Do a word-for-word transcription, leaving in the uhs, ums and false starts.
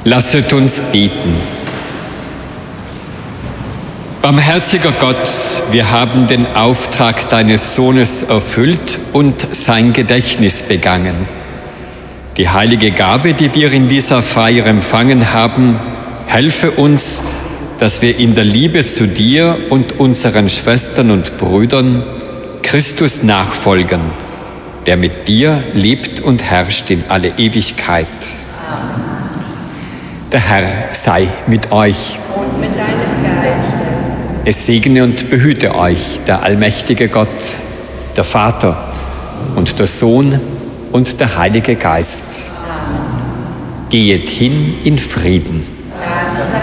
Lasset uns beten. Barmherziger Gott, wir haben den Auftrag deines Sohnes erfüllt und sein Gedächtnis begangen. Die heilige Gabe, die wir in dieser Feier empfangen haben, helfe uns, dass wir in der Liebe zu dir und unseren Schwestern und Brüdern Christus nachfolgen, der mit dir lebt und herrscht in alle Ewigkeit. Amen. Der Herr sei mit euch. Und mit deinem Geiste. Es segne und behüte euch der allmächtige Gott, der Vater und der Sohn und der Heilige Geist. Amen. Gehet hin in Frieden. Dank sei